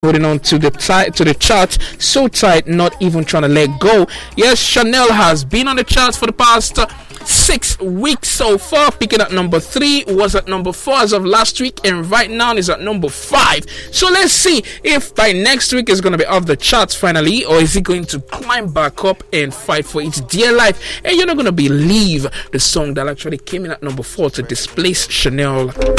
holding on to the chart so tight, not even trying to let go. Yes, Chanel has been on the charts for the past 6 weeks so far, picking at number 3, was at number 4 as of last week, and right now is at number 5. So let's see if by next week it's going to be off the charts finally, or is it going to climb back up and fight for its dear life. And you're not going to believe the song that actually came in at number 4 to displace Chanel.